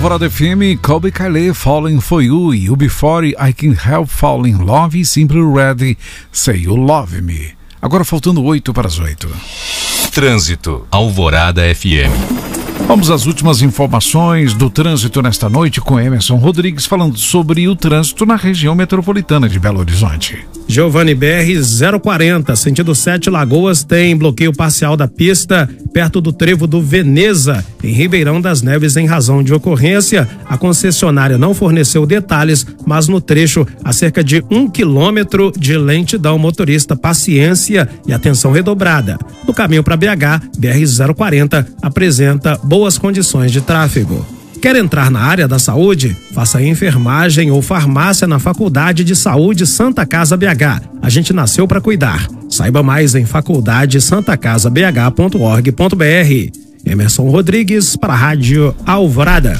Alvorada FM, Colbie Caillat, Falling For You, e UB40, I Can't Help Falling in Love, e Simply Red, Say You Love Me. Agora faltando 8 para as 8. Trânsito, Alvorada FM. Vamos às últimas informações do trânsito nesta noite com Emerson Rodrigues, falando sobre o trânsito na região metropolitana de Belo Horizonte. Giovanni BR 040, sentido 7 Lagoas, tem bloqueio parcial da pista perto do trevo do Veneza, em Ribeirão das Neves, em razão de ocorrência. A concessionária não forneceu detalhes, mas no trecho há cerca de 1 quilômetro de lentidão. Motorista, paciência e atenção redobrada. No caminho para BH, BR 040 apresenta boas condições de tráfego. Quer entrar na área da saúde? Faça enfermagem ou farmácia na Faculdade de Saúde Santa Casa BH. A gente nasceu para cuidar. Saiba mais em faculdadesantacasabh.org.br. Emerson Rodrigues para a Rádio Alvorada.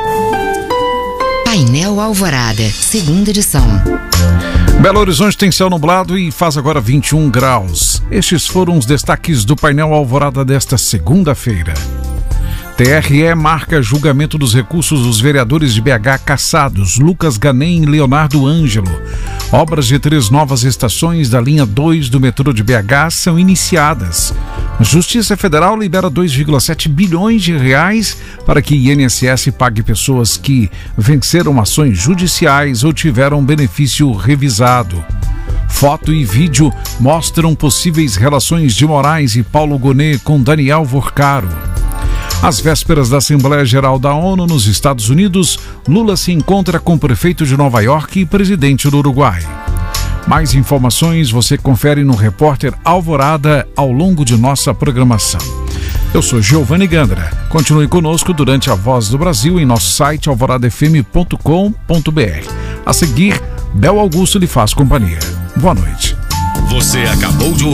Painel Alvorada, segunda edição. Belo Horizonte tem céu nublado e faz agora 21 graus. Estes foram os destaques do Painel Alvorada desta segunda-feira. TRE marca julgamento dos recursos dos vereadores de BH cassados, Lucas Ganem e Leonardo Ângelo. Obras de 3 novas estações da linha 2 do metrô de BH são iniciadas. Justiça Federal libera 2,7 bilhões de reais para que INSS pague pessoas que venceram ações judiciais ou tiveram benefício revisado. Foto e vídeo mostram possíveis relações de Moraes e Paulo Gonet com Daniel Vorcaro. Às vésperas da Assembleia Geral da ONU nos Estados Unidos, Lula se encontra com o prefeito de Nova York e presidente do Uruguai. Mais informações você confere no Repórter Alvorada ao longo de nossa programação. Eu sou Giovanni Gandra. Continue conosco durante a Voz do Brasil em nosso site alvoradafm.com.br. A seguir, Bel Augusto lhe faz companhia. Boa noite. Você acabou de